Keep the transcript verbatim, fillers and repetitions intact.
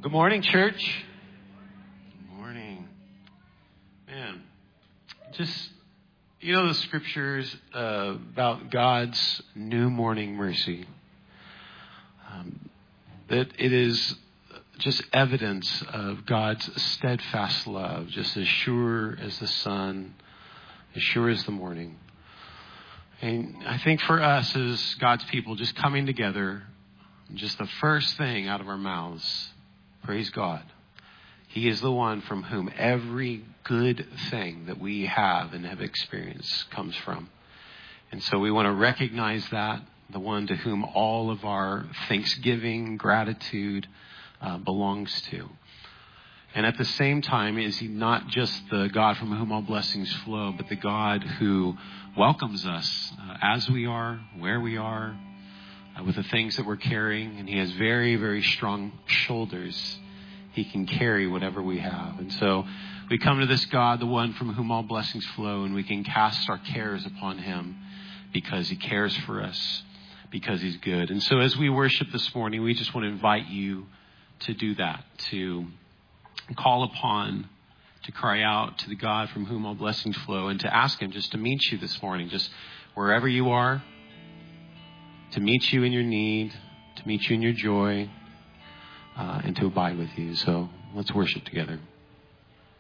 Good morning, church. Good morning. Man, just, you know the scriptures uh, about God's new morning mercy. Um, that it is just evidence of God's steadfast love, just as sure as the sun, as sure as the morning. And I think for us as God's people, just coming together, just the first thing out of our mouths, praise God. He is the one from whom every good thing that we have and have experienced comes from. And so we want to recognize that, the one to whom all of our thanksgiving, gratitude uh, belongs to. And at the same time, is he not just the God from whom all blessings flow, but the God who welcomes us uh, as we are, where we are, uh, with the things that we're carrying. And he has very, very strong shoulders. He can carry whatever we have. And so we come to this God, the one from whom all blessings flow, and we can cast our cares upon him because he cares for us, because he's good. And so as we worship this morning, we just want to invite you to do that, to call upon, to cry out to the God from whom all blessings flow, and to ask him just to meet you this morning, just wherever you are, to meet you in your need, to meet you in your joy, uh, and to abide with you. So let's worship together.